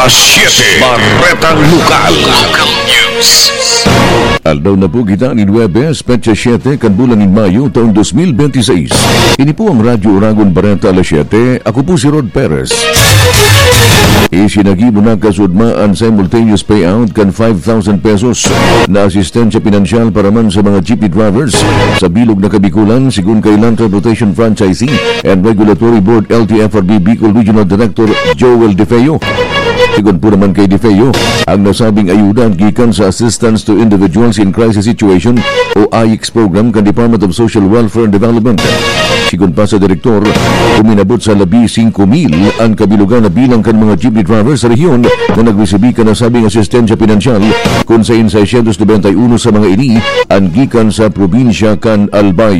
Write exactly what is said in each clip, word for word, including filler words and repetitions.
Alas siyete, Baretang Lokal. Local News. Aldaw na po kita ni Nuebes, Petsa siyete, kan bulan ni Mayo, taong two thousand twenty-six. Ini po ang Radyo Oragon Bareta Alas siyete. Ako po si Rod Perez. Isinagibo na kasudmaan simultaneous payout kan five thousand pesos na asistensya pinansyal para man sa mga jeepney drivers sa bilog na Kabikulan sigun kay Land Transportation Franchisee and Regulatory Board L T F R B Bicol Regional Director Joel DeFeo. Sigun po naman kay DeFeo, ang nasabing ayuda gikan sa Assistance to Individuals in Crisis Situation o I X program kan Department of Social Welfare and Development. Sigun pa sa direktor, uminabot sa labi five mil ang kabilugan na bilang kan mga jeepney drivers sa rehiyon na nagresibi ka na sabing asistensya pinansyal kung sa six hundred ninety-one sa mga ini ang gikan sa probinsya kan Albay.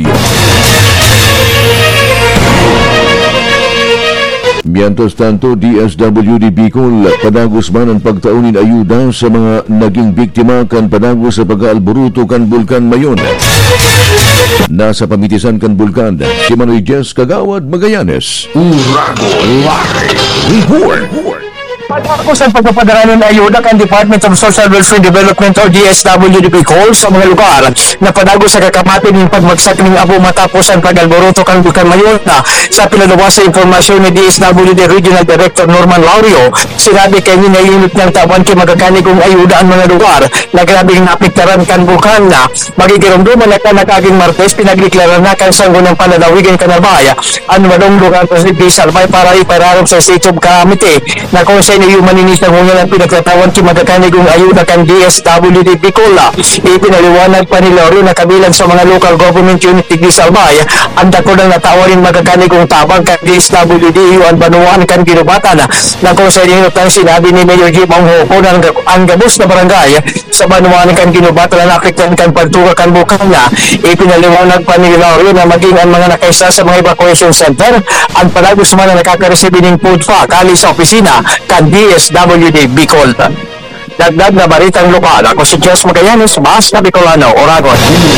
Mientras tanto, D S W D Bicol, padagos man ang pagtaunin ayuda sa mga naging biktima kan padagos sa pag-aalboruto kan Bulkan Mayon. Nasa pamitisan kan Bulkan, si Manoy Jess Kagawad Magallanes. Uragon Live Report. Pagkakos ang pagpapadala ng ayuda kan Department of Social Welfare Development o D S W D Bicol sa mga lugar na padagos sa kakamatin ng pagmagsak ng abo matapos ang pag-alboroto kan Bulkan Mayon na sa pinaluwas sa informasyon ni D S W D Regional Director Norman Laurio. Sinabi kay na unit ng tawan kay magkakanigong ayuda ang mga lugar na grabing napiktaran kan Bulkan na magigirumduman na kanakaging Martes pinagdeklara na kan sanggo ng panalawigan kanabaya ang walong lugar sa Salbay para ipararong sa State of Calamity na kung sa inyo maninis na hungan ang pinagtatawan kay magkakanigong ayuda kan D S W D Bicol. Ipinaliwanag pa ni Laurio na kabilang sa mga local government unit di Salbay ang dako ng natawarin magkakanigong tabang kan D S W D ang banuan kan ginubatan na kung sa inyo tang sinabi ni Mayor G. Manghoko na ang gabos na barangay sa banuan kan ginubatan na nakikita kan pagtuga kan Bulkan na ipinaliwanag pa ni Laurio na maging ang mga nakaisa sa mga evacuation center ang palagos man na nakakaresibin ng food pack ali sa opisina kan D S W D Bicol. Dagdag na baritang lokal, ako si Jess Magallanes, Mas na Bicolano, Oragon.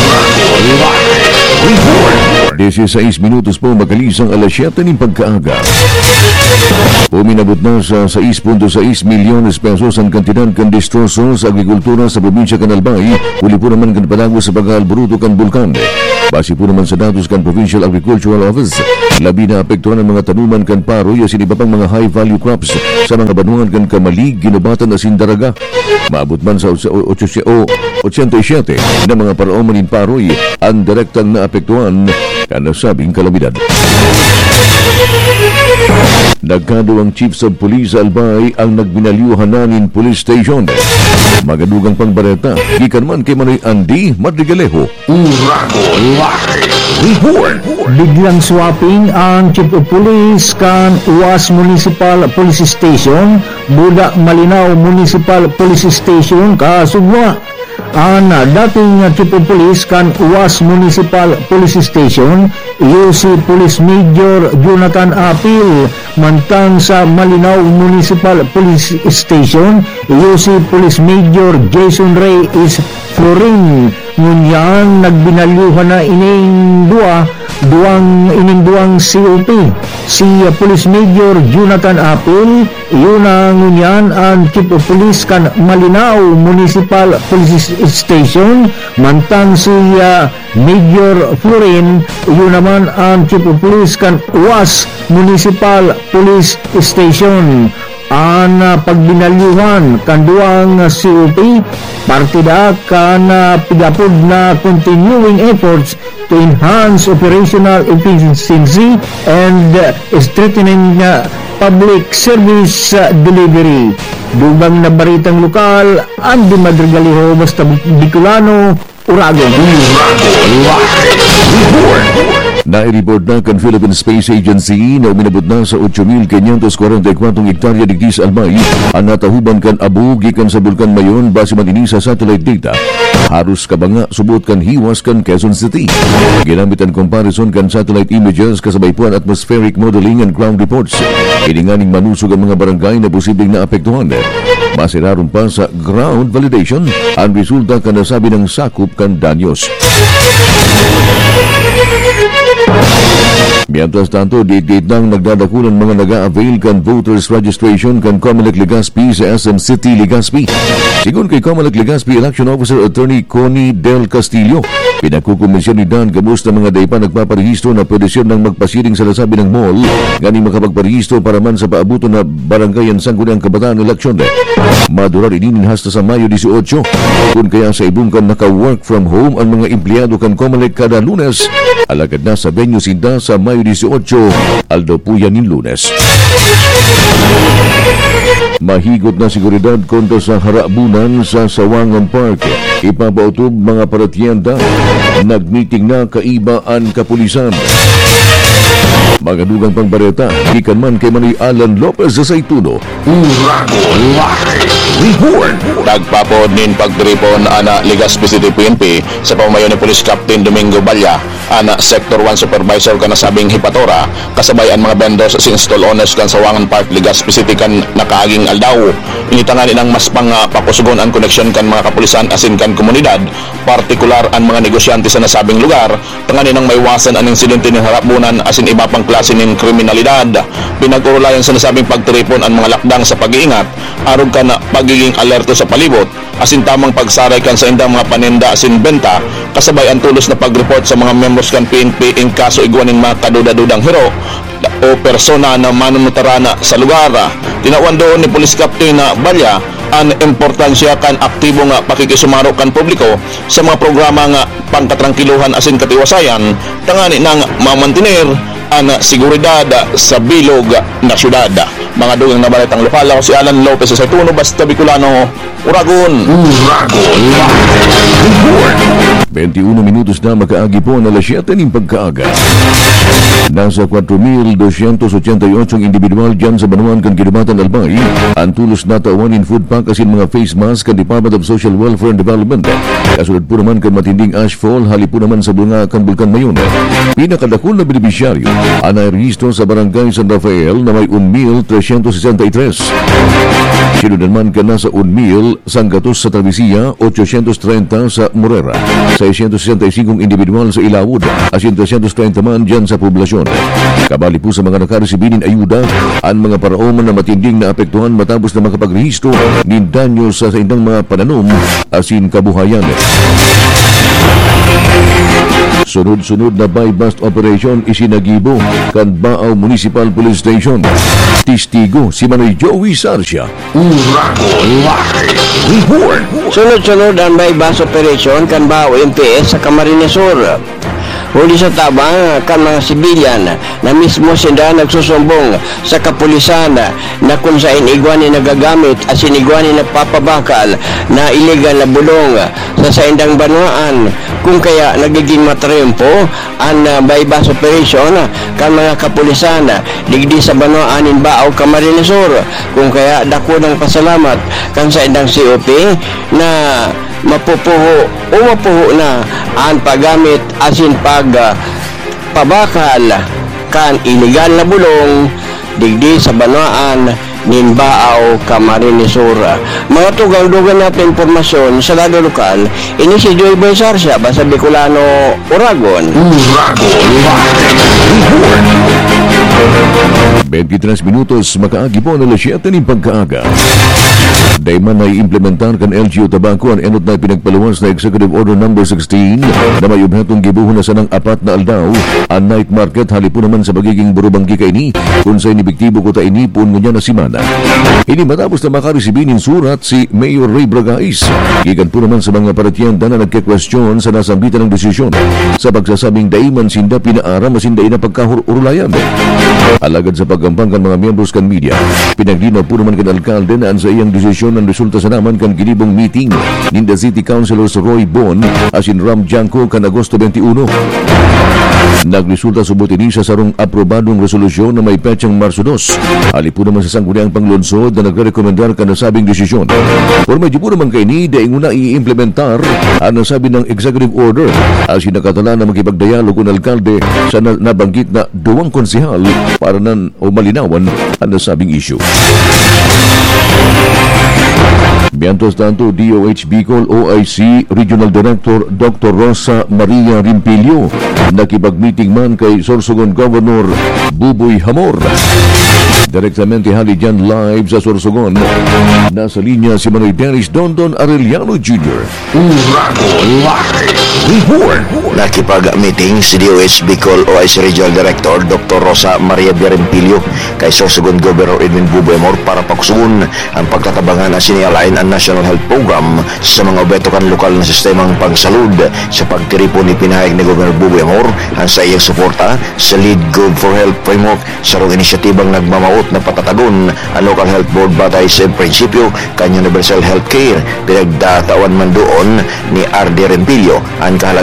sixteen minutos po magalisang alas siyete ng pagkaaga. Uminabot na sa six point six milyones pesos ang kantidad kan distroso sa agrikultura sa probinsya kan Albay, huli po naman kan padagos sa pag-aalboruto kan Bulkan. Base po naman sa datos kan Provincial Agricultural Office, labi na apektuhan ang mga tanuman kan paroy at iba pang mga high-value crops sa mga banuan kan Kamalig, Ginubatan at Sindaraga. Maabot man sa eighty-seven na mga paraomanin paroy ang direktang naapektuhan kan nasabing kalamidad. Nagkado ang Chiefs of Police Albay ang nagbinalyuhan nanin Police Station. Magadugang pangbareta, gikan man kay Manoy Andy Madrigalejo. Uragon Live Report. Biglang swapping ang Chief of Police kan U A S Municipal Police Station, Buda Malinaw Municipal Police Station, Kasugwa. Ang dating Chief of Police kan U A S Municipal Police Station, U C Police Major Jonathan Apil, mantang sa Malinaw Municipal Police Station, U C Police Major Jason Ray is Florin. Ngunyan nagbinalyuhan na ining dua duang ining duang C O P si uh, Police Major Jonathan Apil, iyon ang ngunyan ang Chief of Police kan Malinaw Municipal Police Station, mantang si uh, Major Florin, iyon naman ang Chief of Police kan U A S Municipal Police Station. Ang uh, pagbinalyuhan kan duang uh, C O P partida kan uh, pigapod na continuing efforts to enhance operational efficiency and uh, strengthening uh, public service uh, delivery. Dugang na baritang lokal, Andy Madrigalejo, basta Bicolano, Uragon. Uragon Live Report. Nai-report na kan Philippine Space Agency na uminabot na sa eight thousand five hundred forty-four hektarya digdi sa Albay ang natahuban kan abo gikan sa Bulkan Mayon base man ini sa satellite data. Harus kabanga subot kan hiwas kan Quezon City. Ginamit ang comparison kan satellite images kasabay po ang atmospheric modeling and ground reports. Ininganing manusog ang mga barangay na posibleng naapektuhan. Base raron pa sa ground validation ang resulta kan nasabi ng sakop kan danyos. Mientras tanto, date nang nagdadakulan mga naga-avail kan voters registration kan Comelec Legazpi sa S M City, Legazpi. Sigun kay Comelec Legazpi Election Officer Attorney Connie Del Castillo, pinakukumisyon ni Dan gabos na mga daypa nagpaparehistro na pwede siya nang magpasiring sa lasabi ng mall gani makapagparehistro para man sa paabuto na barangayan Sangguniang Kabataan eleksyon. Madurar ininin hasta sa Mayo eighteen, kung kaya sa ibungkan naka-work from home ang mga empleyado kan Comelec kada Lunes, alagad na sa venue sinda sa Mayo eighteen, Aldo Puyan nin Lunes. Mahigot na seguridad kontra sa harabunan sa Sawangan Park. Ipapautob mga paratyenda. Nagmeeting na kaibaan kapulisan. Mga dugang pangbareta, ikan man kay Manny Alan Lopez sa Saituno. Urago Live Report. Nagpapod nin pagtripon ana Legazpi City P N P sa pamayo ni Police Captain Domingo Balya, ana Sector one Supervisor kan nasabing Hipatora, kasabay ang mga vendors sa install owners kan Sawangan Park, Legazpi City kan nakaaging aldaw. Initangan inang mas pang uh, pakusugon ang koneksyon kan mga kapulisan asin kan komunidad, partikular ang mga negosyante sa nasabing lugar, tangan inang maiwasan ang insidente ng harabunan asin iba pang klase ng kriminalidad. Pinag-urulayan sa nasabing pagtripon ang mga lakdang sa pag-iingat, arog ka na pagiging alerto sa palibot, asin tamang pagsaray kan sa indang mga paninda asin benta, kasabay ang tulos na pag-report sa mga members kan P N P in kaso igwanin mga kaduda-dudang hero o persona na manunutarana sa lugar. Tinawan doon ni Police Captain na Balya ang importansya kan aktibo nga pakikisumaro kan publiko sa mga programa nga pangkatrangkiluhan asin katiwasayan, tangani nang mamantinir ang seguridad sa bilog na syudad. Mga dugang nabalitang lokal, ako si Alan Lopez sa Saituno, Basta Bicolano, Uragon. Urago Live Report. twenty-one minutos na makaagi po na alas siyete ng pagkaaga. Nasa four thousand two hundred eighty-eight individual dyan sa Banuan kan Kinubatan Albay ang tulos na tawan in food pack asin mga face mask kan Department of Social Welfare and Development. Kasunod po naman kan matinding ashfall, hali po naman sa bunga kan Bulkan Mayon. Pinakadakul na beneficiaryo anay rehistro sa Barangay San Rafael na may one thousand three hundred sixty-three. Sinunod naman ka na sa one thousand Sanggatos sa Travisia, eight hundred thirty sa Morera, six hundred sixty-five individual sa Ilawod, asin three hundred thirty man dyan sa poblasyon. Kabali po sa mga nakaresibinin ayuda ang mga paraoman na matinding na apektuhan matapos na makapagrehistro ni danyo sa indang mga pananom asin kabuhayan. Sunod-sunod na buy-bust operation isinagibo kan Baaw Municipal Police Station. Testigo si Manoy Joey Sarsia. Urago Live Report. Sunod-sunod ang buy-bust operation kan Baaw M P S sa Camarines Sur. Huli sa tabang kan mga sibilyan na mismo sila nagsusumbong sa kapulisan na kung saan igwani nagagamit as inigwani nagpapabakal na illegal na bulong sa saindang banwaan, kung kaya nagiging matrempo ang uh, buy-bust operation kan mga kapulisan digdi sa banwaan in Baaw Camarines Sur, kung kaya dako ng pasalamat kan saindang C O P na mapupuho o mapuho na ang paggamit asin pag uh, pabakal kan illegal na bulong digdi sa banwaan nin Baaw Camarines Sur. Mga tugang-dugang natin informasyon sa lado lokal, ini si Joy Boy Sarsia, Basta Bicolano, Uragon. Urago Live Report. twenty-three minutos makaagi po na alas siyete ng pagkaaga. Dayman ay implementar kan L G U Tabaco ang enot na pinagpaluwas na Executive Order number sixteen na may obhetong gibuhon na sanang apat na aldaw ang night market, halipo naman sa pagiging burubanggi kay ni kung sa inibiktibo ko ta inipon nga na simana. Ini matapos na makaresibin ng surat si Mayor Ray Bragais. Gikan po naman sa mga paratyanda na nagke-question sa nasambitan ng desisyon sa pagsasabing dayman sinda pinaaram na sinda ina pagkahurulayan. Alagad sa paggampang kan mga miyembros kan media, pinaglinaw po naman kan alkalde na ang sa iyang desisyon ang resulta sa naman kan kinibong meeting ni the City Councilors Roy Bon asin Ram Janko kan Agosto twenty-one. Nagresulta subot ini sa sarong aprobadong resolusyon na may petsang Marso two. Ali po naman sa sangguniang panglunsod na nagre-rekomendar ka nasabing desisyon. Por medyo po naman kay ni daing una i-implementar ang nasabi ng executive order asin nakatala na makipagdialog ng alkalde sa nabanggit na duwang konsehal para nan o malinawan ang nasabing issue. Mientras tanto, D O H Bicol O I C Regional Director Doctor Rosa Maria Rimpilio nakipag-meeting man kay Sorsogon Governor Buboy Hamor. Direktamente hali dyan live sa Sorsogon. Nasa linya si Manoy Dennis Dondon Arellano Junior Urago Live Report. Nakipag-meeting si D O H Bicol O I C Regional Director Doctor Rosa Maria Rimpilio kay Sorsogon Governor Edwin Buboy Hamor para pagsugun ang pagtatabangan at sinialain ang National Health Program sa mga obetokan lokal na sistemang pagsalud sa pagtiripo ni pinahayag ni Governor Buboy Hamor ang sa iyang suporta sa Lead Good for Health Framework sa rong inisyatibang nagmamaot na patatagon ang Local Health Board batay sa prinsipyo kang Universal Health Care. Pinagdatawan man doon ni R D Rimpilio ang kahalagaan